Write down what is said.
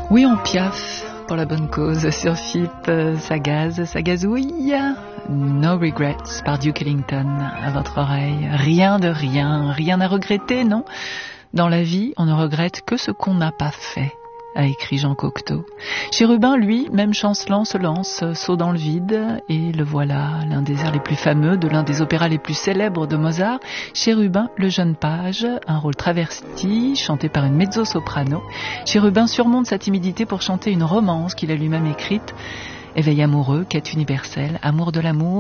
Oui, on piaffe pour la bonne cause sur FIP, ça gaze, ça gazouille. No Regrets par Duke Ellington à votre oreille. Rien de rien, rien à regretter, non? Dans la vie, on ne regrette que ce qu'on n'a pas fait, a écrit Jean Cocteau. Chérubin, lui, même chancelant, se lance, saut dans le vide, et le voilà, l'un des airs les plus fameux de l'un des opéras les plus célèbres de Mozart. Chérubin, le jeune page, un rôle travesti, chanté par une mezzo-soprano. Chérubin surmonte sa timidité pour chanter une romance qu'il a lui-même écrite. Éveil amoureux, quête universelle, amour de l'amour.